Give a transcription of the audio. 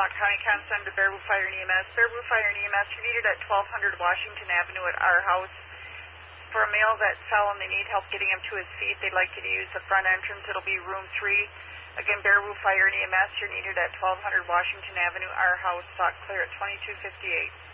County Consum to Baraboo Fire and EMS. Baraboo Fire and EMS, you're needed at 1200 Washington Avenue at our house. For a male that fell and they need help getting him to his feet, they'd like you to use the front entrance. It'll be room 3. Again, Baraboo Fire and EMS, you're needed at 1200 Washington Avenue, our house, stock clear at 2258.